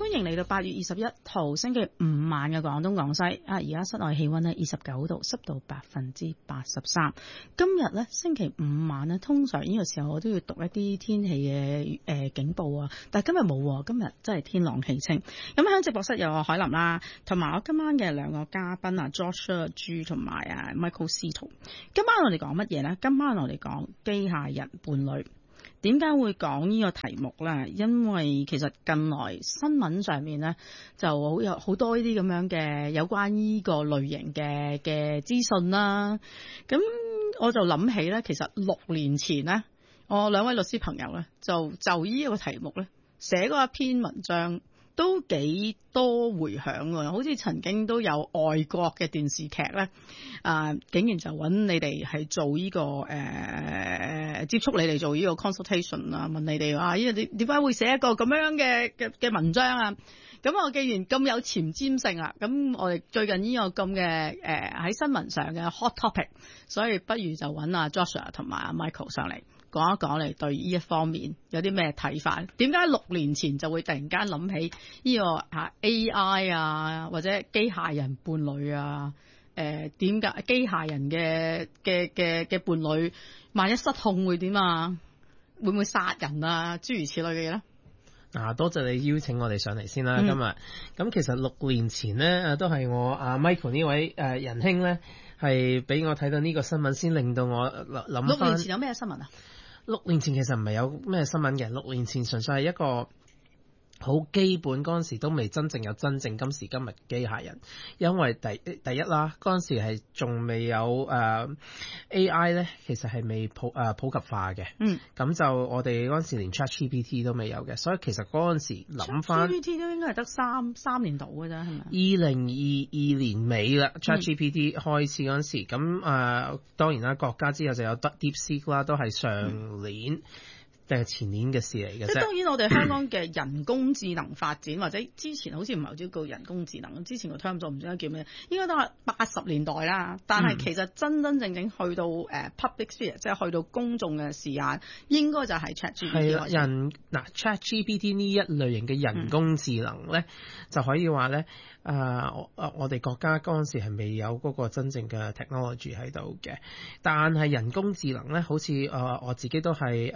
歡迎嚟到8月21號星期五晚嘅廣東廣西啊！而家室外氣溫呢29度，濕度83%。今日呢星期五晚呢，通常呢個時候我都要讀一啲天氣嘅警報啊，但係今日冇喎，今日真係天朗氣清。咁喺直播室有我海林啦，同埋我今晚嘅兩個嘉賓啊 Joshua 朱同埋啊 Michael 司徒。今晚我哋講乜嘢呢？今晚我哋講機械人伴侶。點解會講呢個題目呢？因為其實近來新聞上面呢，就有好多呢啲咁樣嘅有關呢個類型嘅資訊啦。咁我就諗起呢，其實6年前呢，我兩位律師朋友呢，就呢個題目呢，寫過一篇文章，都幾多回響㗎。好似曾經都有外國嘅電視劇呢，竟然就揾你哋係做呢個接觸你哋做呢個 consultation 啊，問你哋話呢個點解會寫一個咁樣嘅文章啊？咁我既然咁有前瞻性啊，咁我哋最近呢個咁嘅喺新聞上嘅 hot topic， 所以不如就揾阿 Joshua 同埋阿 Michael 上嚟講一講你對呢一方面有啲咩睇法？點解6年前就會突然間諗起呢個AI 啊，或者機械人伴侶啊？點解機械人嘅伴侶萬一失控會點啊？會唔會殺人啊？諸如此類嘅嘢咧？ 多謝你邀請我哋上嚟先啦，今日。咁其實6年前呢，都係我Michael 呢位仁兄呢，係俾我睇到呢個新聞，先令到我諗翻。6 年前有咩新聞啊 ？6年前其實唔係有咩新聞嘅，6年前純粹係一個好基本，嗰陣時都未真正有真正今時今日嘅機械人，因為第一啦，嗰陣時係仲未有AI 咧，其實係未普及化嘅。咁就我哋嗰陣時連 ChatGPT 都未有嘅，所以其實嗰陣時諗翻 ChatGPT 都應該係得三年度嘅啫，係咪 ？2022年尾啦，ChatGPT 開始嗰陣時，咁當然啦，國家之後就有 DeepSeek 啦，都係上年。定係前年嘅事嚟嘅啫。 即係當然，我哋香港嘅人工智能發展，或者之前好似唔係好知叫人工智能，之前個 term 唔知得叫咩，應該都係80年代啦。但係其實真真正正去到public sphere，即係去到公眾嘅視野，應該就係 ChatGPT。 係ChatGPT 呢一類型嘅人工智能咧，就可以話咧。我哋國家嗰陣時係未有嗰個真正嘅 technology 喺度嘅，但係人工智能咧，好似我自己都係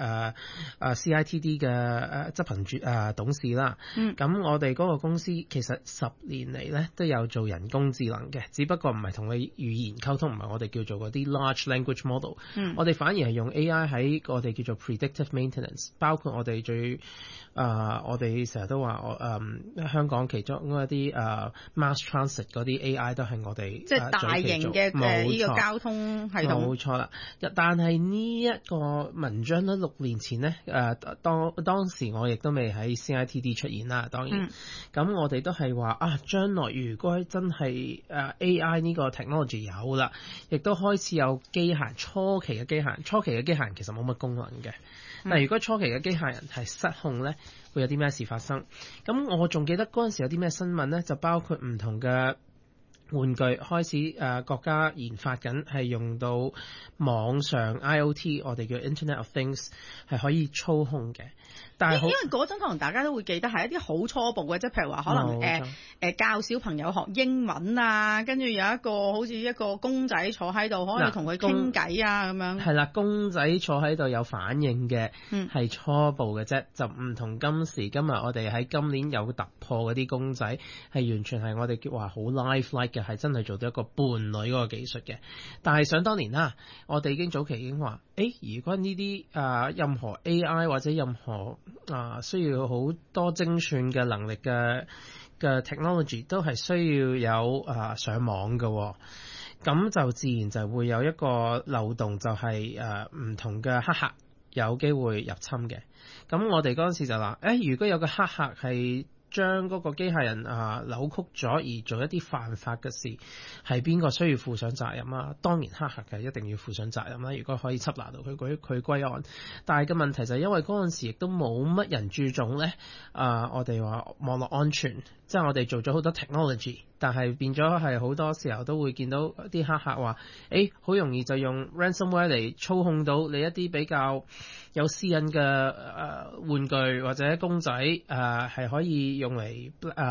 CITD 嘅執行董事啦。咁我哋嗰個公司其實10年嚟咧都有做人工智能嘅，只不過唔係同佢語言溝通，唔係我哋叫做嗰啲 large language model。我哋反而係用 AI 喺我哋叫做 predictive maintenance， 包括我哋我哋成日都話香港其中一啲mass transit 嗰啲 AI 都係我哋即係大型嘅呢個交通系統。 冇錯啦，但係呢一個文章咧6年前咧當時我亦都未喺 CITD 出現啦，當然咁我哋都係話將來如果真係AI 呢個 technology 有啦，亦都開始有機械初期嘅機械人其實冇乜功能嘅。但如果初期嘅機械人係失控咧，會有啲咩事發生？咁我仲記得嗰陣時有啲咩新聞咧，就包括唔同嘅玩具開始國家研發緊，係用到網上 IoT， 我哋叫 Internet of Things， 係可以操控嘅。但係因為嗰陣可能大家都會記得係一啲好初步嘅，即係譬如話可能教小朋友學英文啊，跟住有一個好似一個公仔坐喺度，可以同佢傾偈啊咁樣。 係啦，公仔坐喺度有反應嘅，係初步嘅啫，就唔同今時今日我哋喺今年有突破嗰啲公仔，係完全係我哋叫話好 life-like 嘅，係真係做到一個伴侶嗰個技術嘅。但係想當年啦，我哋早期已經話，如果呢啲任何 AI 或者任何需要好多精算嘅能力嘅 technology 都係需要有上網嘅，咁就自然就會有一個漏洞，就係唔同嘅黑客有機會入侵嘅。咁我哋嗰陣時就話，如果有個黑客係將嗰個機械人扭曲咗而做一啲犯法嘅事，係邊個需要負上責任啊？當然黑客嘅一定要負上責任啦。如果可以緝拿到佢歸案，但係嘅問題就係因為嗰陣時亦都冇乜人注重咧，我哋話網絡安全，即係我哋做咗好多 technology， 但係變咗係好多時候都會見到啲黑客話，好容易就用 ransomware 嚟操控到你一啲比較有私隱嘅玩具或者公仔，係可以用嚟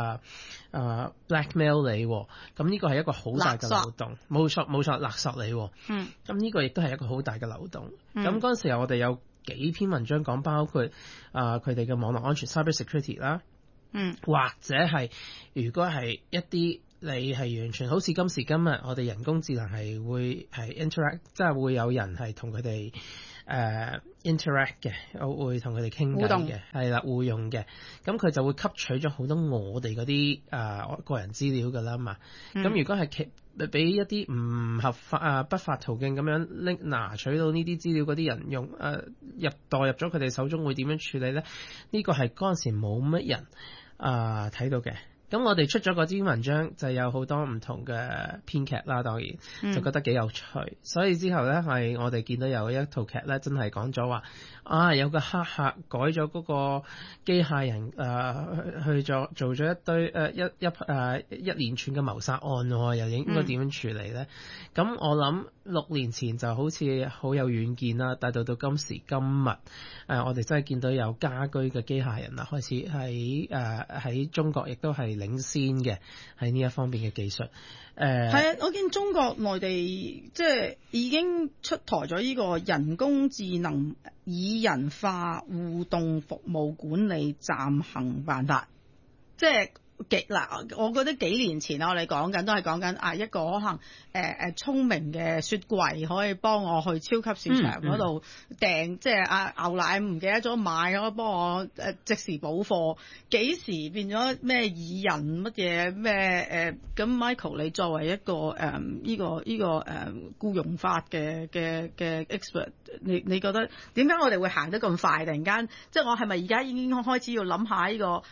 blackmail 你，咁呢個係一個好大嘅漏洞。冇錯，勒索你。咁呢個亦都係一個好大嘅漏洞。咁嗰陣時候我哋有幾篇文章講，包括佢哋嘅網絡安全 cyber security 啦，或者係如果係一啲你係完全好似今時今日我哋人工智能係會係 interact， 即係會有人係同佢哋interact 嘅，會同佢哋傾偈嘅，係啦，互用嘅，咁佢就會吸取咗好多我哋嗰啲個人資料㗎啦嘛。咁如果係俾一啲唔合法不法途徑咁樣拿取到呢啲資料嗰啲人用代入咗佢哋手中，會點樣處理咧？呢個係嗰陣時冇乜人睇到嘅。咁我哋出咗嗰篇文章就有好多唔同嘅編劇啦，當然就覺得幾有趣。所以之後咧係我哋見到有一套劇咧，真係講咗話有個黑客改咗嗰個機械人去做咗一堆一連串嘅謀殺案，又應該點樣處理咧？咁我諗6年前就好似好有遠見啦，但到今時今日我哋真係見到有家居嘅機械人啦，開始喺中國亦都係領先嘅喺呢一方面嘅技術。 係啊，我見中國內地即係已經出台咗呢個人工智能擬人化互動服務管理暫行辦法，即係我覺得幾年前我哋講緊都係講緊一個可能聰明嘅雪櫃可以幫我去超級市場嗰度訂，即係牛奶唔記得咗買，可以幫我即時補貨。幾時變咗咩擬人乜嘢咩咁 Michael 你作為一個呢個僱傭法嘅 expert， 你覺得點解我哋會行得咁快？突然間即係我係咪而家已經開始要諗下呢個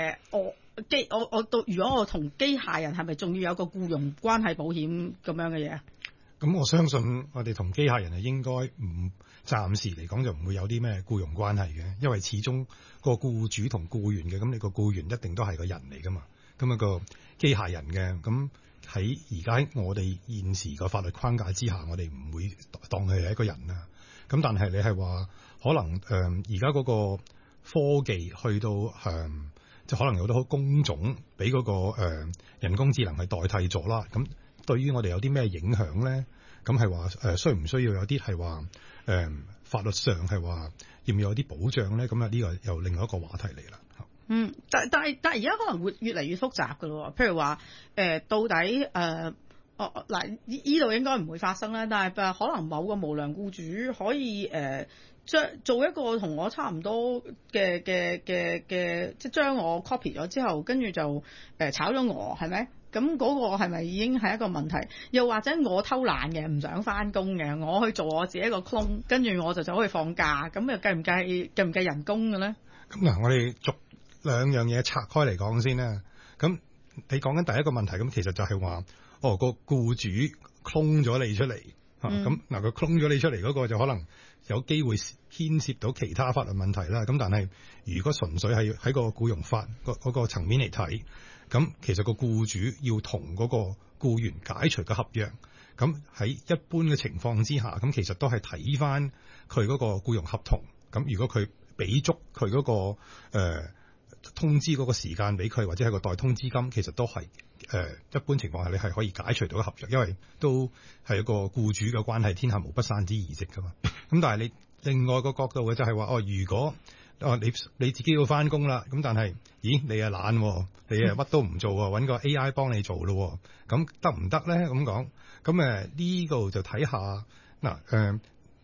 如果我同機械人係咪仲要有個僱傭關係保險咁樣嘅嘢？ 咁我相信我哋同機械人係應該暫時嚟講就唔會有啲咩僱傭關係嘅，因為始終個僱主同僱員嘅，咁你個僱員一定都係個人嚟噶嘛，咁個機械人嘅，咁喺而家我哋現時個法律框架之下，我哋唔會當佢係一個人啊。咁但係你係話可能而家嗰個科技去到就可能有好多工種俾嗰個人工智能係代替咗啦。咁對於我哋有啲咩影響咧？咁係話需唔需要有啲係話法律上係話要唔要有啲保障咧？咁呢個又另外一個話題嚟啦。 但係而家可能會越嚟越複雜㗎咯。譬如話到底嗱呢度應該唔會發生啦，但係可能某個無良僱主可以做一個同我差唔多嘅，即係將我 copy 咗之後，跟住就炒咗我，係咪？咁嗰個係咪已經係一個問題？又或者我偷懶嘅，唔想返工嘅，我去做我自己一個 clone，跟住我就走去放假，咁又計唔計人工嘅咧？ 咁嗱，我哋逐兩樣嘢拆開嚟講先啦。咁你講緊第一個問題，咁其實就係話，個僱主 clone 咗你出嚟，咁嗱佢 clone 咗你出嚟嗰個就可能有機會牽涉到其他法律問題啦。咁但係如果純粹係喺個僱傭法嗰個層面嚟睇，咁其實個僱主要同嗰個僱員解除個合約，咁喺一般嘅情況之下，咁其實都係睇翻佢嗰個僱傭合同。咁如果佢俾足佢嗰個通知嗰個時間俾佢，或者係個代通知金，其實都係一般情況下你係可以解除到個合約，因為都係一個僱主嘅關係，天下無不散之筵席噶嘛。咁但係你另外個角度嘅就係話，如果你自己要翻工啦，咁但係咦你又懶，你乜都唔做啊，揾個 AI 幫你做咯，咁得唔得咧？咁講，咁呢度就睇下嗱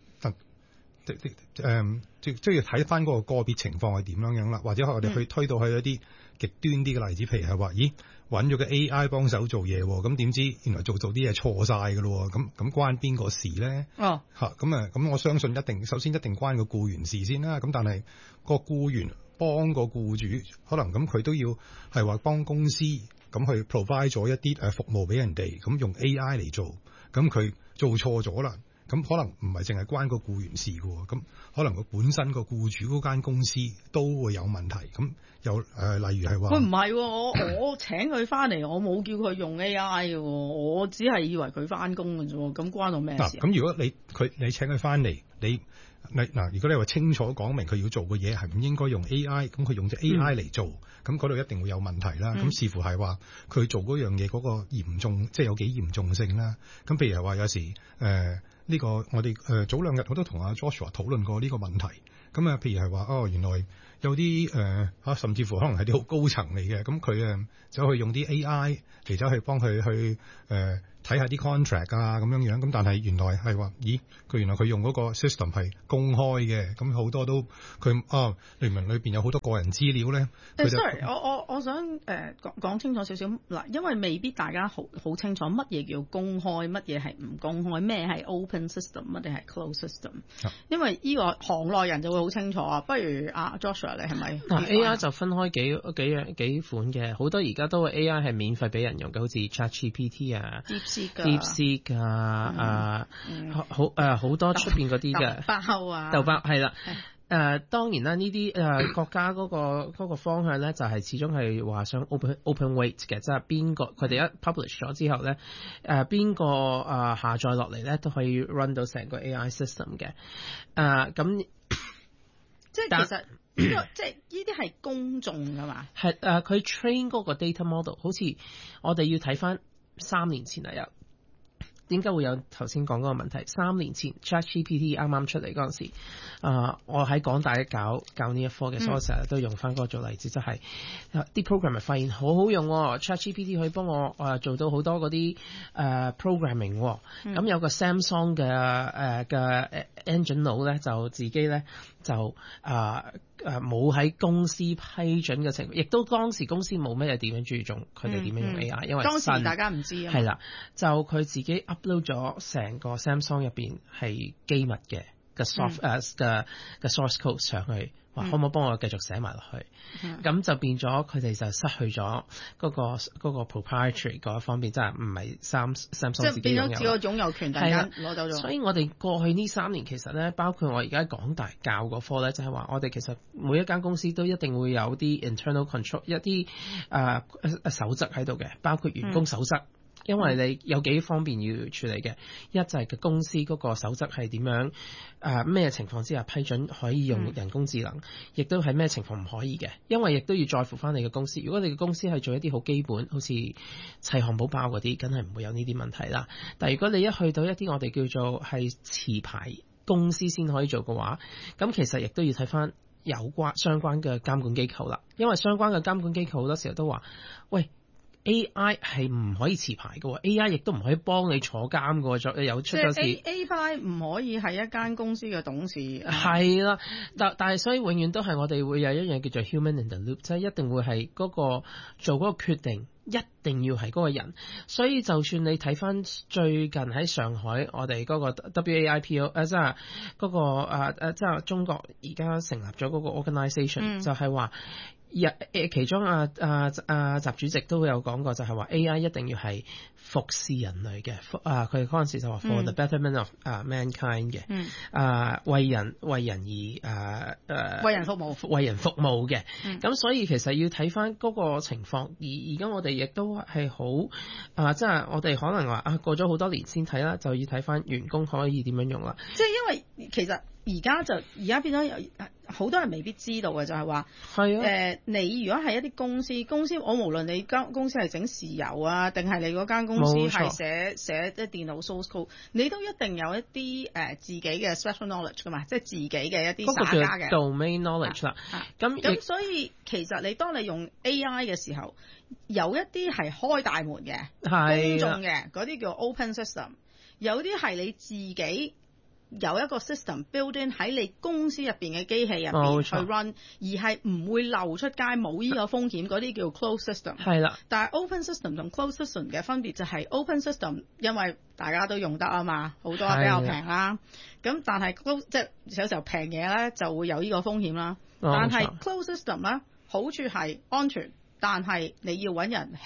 即係要睇翻嗰個別情況係點樣啦，或者我哋去推到去一啲極端啲嘅例子，譬如係話，咦揾咗個 AI 幫手做嘢，咁點知原來做啲嘢錯晒㗎咯，咁關邊個事咧？咁我相信首先一定關個僱員事先啦。咁但係個僱員幫個僱主，可能咁佢都要係話幫公司咁去 provide 咗一啲服務俾人哋，咁用 AI 嚟做，咁佢做錯咗啦。 咁可能唔係淨係關個僱員事嘅喎，咁可能個本身個僱主嗰間公司都會有問題。咁又例如係話， 喂唔係喎，我請佢翻嚟，我冇叫佢用 AI 嘅喎，我只係以為佢翻工嘅啫喎，咁關我咩事？ 咁如果你請佢翻嚟，如果你話清楚講明佢要做嘅嘢係唔應該用 AI， 咁佢用隻 AI 嚟做，咁嗰度一定會有問題啦。咁視乎係話佢做嗰樣嘢嗰個嚴重，即係有幾嚴重性啦。咁譬如係話有時呢個我哋早2日我都同阿 Joshua 討論過呢個問題。咁啊，譬如係話原來有啲甚至乎可能係啲好高層嚟嘅，咁佢走去用啲 AI 嚟走去幫佢去睇下啲 contract 啊咁樣，咁但係原來係話，佢原來佢用嗰個 system 係公開嘅，咁好多都佢聯盟裏邊有好多個人資料咧。 sorry， 我想講清楚少少嗱，因為未必大家好清楚乜嘢叫公開，乜嘢係唔公開，咩係 open system， 乜嘢係 closed system。因為呢個行內人就會好清楚啊。不如阿 Joshua 你係咪 ？AI 就分開幾款嘅，好多而家都 AI 係免費俾人用嘅，好似 ChatGPT 啊。DeepSeek 好多出邊嗰啲嘅豆包係啦。當然啦，呢啲國家嗰個方向咧，就係始終係話想 open weight 嘅，即係邊個佢哋一 publish 咗之後咧，邊個下載落嚟咧都可以 run 到成個 AI system 嘅。咁即係其實即係呢啲係公眾噶嘛？ 係佢 train 嗰個 data model， 好似我哋要睇翻3年前嚟點解會有頭先講嗰個問題？3年前 ChatGPT 啱啱出嚟嗰陣時，我喺港大教呢一科嘅，所以我成日都用翻嗰個做例子，就係啲 programmer 發現好好用，ChatGPT 可以幫我做到好多嗰啲programming。咁有個 Samsung 嘅engine 佬咧，就自己咧就冇喺公司批准嘅情況，亦都當時公司冇咩點樣注重佢哋點樣用 AI，因為當時大家唔知啊。 係啦，就佢自己 upload 咗成個 Samsung 入邊係機密嘅source code 上去，話可唔可以幫我繼續寫埋落去？咁就變咗佢哋就失去咗嗰個 proprietary 嗰一方面，真係唔係Samsung 自己擁有，即係變咗自己擁有權，突然間攞走咗。所以我哋過去呢3年其實咧，包括我而家港大教嗰科咧，就係話我哋其實每一間公司都一定會有啲 internal control， 一啲守則喺度嘅，包括員工守則。因為你有幾方面要處理嘅，一就係個公司嗰個守則係點樣，咩情況之下批准可以用人工智能，亦都係咩情況唔可以嘅，因為亦都要在乎翻你嘅公司。如果你嘅公司係做一啲好基本，好似砌漢堡包嗰啲，梗係唔會有呢啲問題啦。但係如果你一去到一啲我哋叫做係持牌公司先可以做嘅話，咁其實亦都要睇翻相關嘅監管機構啦。因為相關嘅監管機構好多時候都話，喂，AI 係唔可以持牌嘅，AI 亦都唔可以幫你坐監嘅，有出咗事。即係 AI 唔可以係一間公司嘅董事。係啦，但係所以永遠都係我哋會有一樣叫做 human in the loop， 即係一定會係嗰個做嗰個決定，一定要係嗰個人。所以就算你睇翻最近喺上海，我哋嗰個 WAIPO， 即係嗰個即係中國而家成立咗嗰個 organisation，就係話。其中習主席都有講過，就係話 AI 一定要係服侍人類嘅，佢嗰陣時就話 for the betterment of mankind 嘅，為人而為人服務嘅。咁所以其實要睇翻嗰個情況，而家我哋亦都係好即係我哋可能話過咗好多年先睇啦，就要睇翻員工可以點樣用啦。即係因為其實而家變咗好多人未必知道嘅，就係話你如果係一啲公司，我無論你間公司係整豉油啊，定係你嗰間公司係寫啲電腦 source code， 你都一定有一啲自己嘅 special knowledge 噶嘛，即係自己嘅一啲耍家嘅 domain knowledge 啦。咁所以其實你當你用 AI 嘅時候，有一啲係開大門嘅公眾嘅，嗰啲叫 open system， 有啲係你自己。有一個 system build in 喺你公司入邊嘅機器入邊去 run， 而係唔會漏出街，冇呢個風險，嗰啲叫 closed system。係啦，但係 open system 同 closed system 嘅分別就係 open system， 因為大家都用得啊嘛，好多比較平啦。咁但係即係有時候平嘢咧就會有呢個風險啦。但係 closed system 咧好處係安全，但係你要揾人起。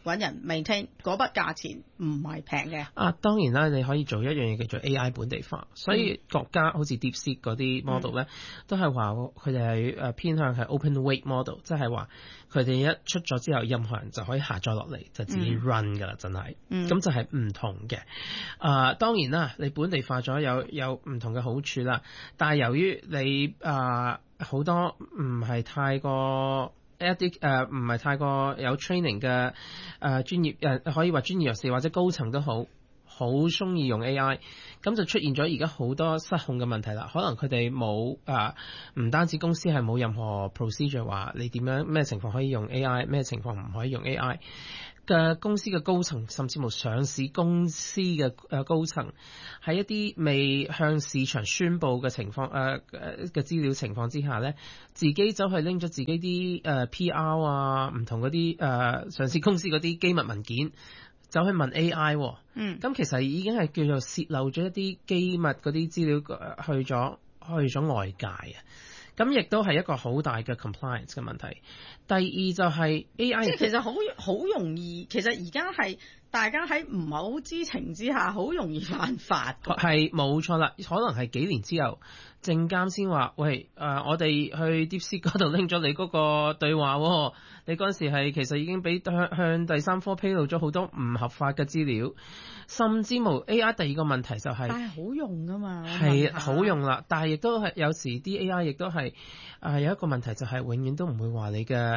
揾人 maintain 嗰筆價錢唔係平嘅。 當然啦，你可以做一樣嘢叫做 AI 本地化，所以國家好似 DeepSeek 嗰啲 model 咧，都係話佢哋係偏向係 open weight model， 即係話佢哋一出咗之後，任何人就可以下載落嚟就自己 run 㗎啦，真係。咁就係唔同嘅。當然啦，你本地化咗有唔同嘅好處啦，但係由於你好多唔係太過一啲唔係太過有 training 嘅專業可以話專業人士或者高層都好中意用 AI， 咁就出現咗而家好多失控嘅問題啦。可能佢哋冇唔單止公司係冇任何 procedure 話你點樣咩情況可以用 AI， 咩情況唔可以用 AI。嘅公司嘅高層，甚至乎上市公司嘅高層，喺一啲未向市場宣佈嘅情況嘅資料情況之下咧，自己走去拎咗自己啲PR 啊，唔同嗰啲上市公司嗰啲機密文件，走去問 AI。咁其實已經係叫做泄漏咗一啲機密嗰啲資料去咗外界啊。咁亦都係一個好大嘅 compliance 嘅問題。第二就係 AI， 即係其實好容易，其實而家係大家喺唔係好知情之下，好容易犯法。 係冇錯啦，可能係幾年之後，證監先話：喂，我哋去 DeepSeek 嗰度拎咗你嗰個對話喎，你嗰陣時係其實已經俾向第三方披露咗好多唔合法嘅資料，甚至無 AI 第二個問題就係， 但係好用㗎嘛， 係好用啦，但係亦都係有時啲 AI 亦都係有一個問題就係永遠都唔會話你嘅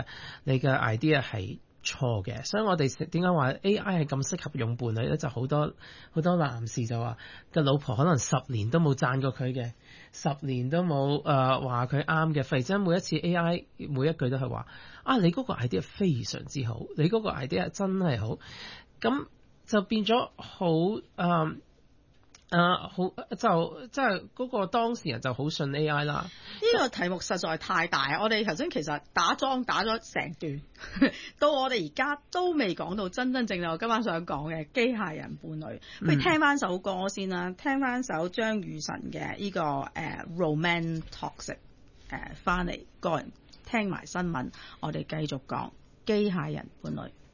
idea 係錯嘅，所以我哋點解話 AI 係咁適合用伴侶咧？就好多男士就話個老婆可能10年都冇讚過佢嘅，10年都冇話佢啱嘅，否則每一次 AI 每一句都係話你嗰個 idea 非常之好，你嗰個 idea 真係好，咁就變咗好好就即係嗰個當事人就好信 AI 啦。 呢個題目實在太大，我哋頭先其實打咗成段，到我哋而家都未講到真真正正我今晚想講嘅機械人伴侶。不如聽翻首歌先啦，聽翻首張雨晨嘅呢個Roman Toxic 翻嚟個人聽埋新聞，我哋繼續講機械人伴侶。